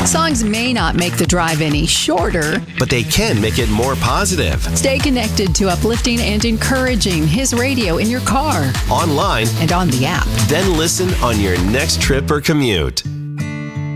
Songs may not make the drive any shorter, but they can make it more positive. Stay connected to uplifting and encouraging His radio in your car, Online, and on the app. Then listen on your next trip or commute.